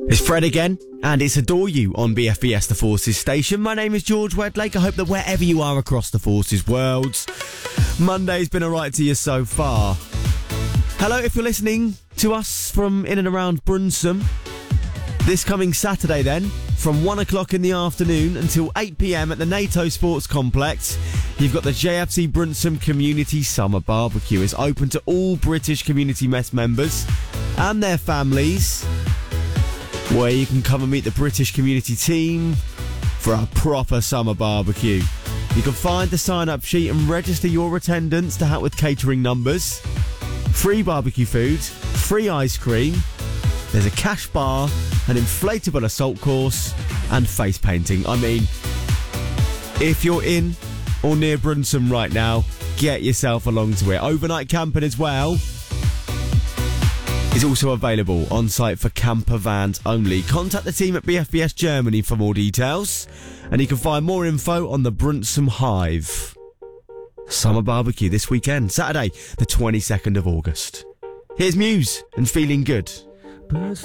It's Fred again, and it's Adore You on BFBS The Forces station. My name is George Wedlake. I hope that wherever you are across the Forces worlds, Monday's been alright to you so far. Hello, if you're listening to us from in and around Brunsum, this coming Saturday then, from 1 o'clock in the afternoon until 8 p.m. at the NATO Sports Complex, you've got the JFC Brunsum Community Summer Barbecue. It's open to all British Community Mess members and their families, where you can come and meet the British community team for a proper summer barbecue. You can find the sign-up sheet and register your attendance to help with catering numbers. Free barbecue food, free ice cream, there's a cash bar, an inflatable assault course, and face painting. I mean, if you're in or near Brunsum right now, get yourself along to it. Overnight camping as well is also available on site for camper vans only. Contact the team at BFBS Germany for more details, and you can find more info on the Brunsum Hive. Summer barbecue this weekend, Saturday, the 22nd of August. Here's Muse and Feeling Good. Birds